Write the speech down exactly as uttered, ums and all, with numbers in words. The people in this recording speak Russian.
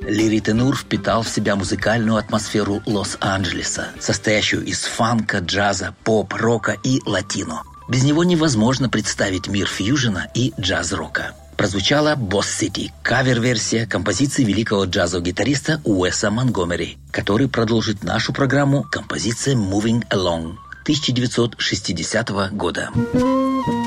Лири Тенур впитал в себя музыкальную атмосферу Лос-Анджелеса, состоящую из фанка, джаза, поп, рока и латино. Без него невозможно представить мир фьюжена и джаз-рока. Прозвучала «Boss City» – кавер-версия композиции великого джазового гитариста Уэса Монгомери, который продолжит нашу программу композиция «Moving Along» тысяча девятьсот шестидесятого года.